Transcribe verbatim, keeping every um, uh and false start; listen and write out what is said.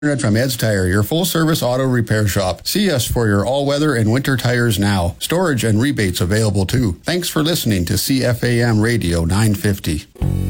From Ed's Tire, your full-service auto repair shop. See us for your all-weather and winter tires now. Storage and rebates available too. Thanks for listening to C F A M Radio nine fifty.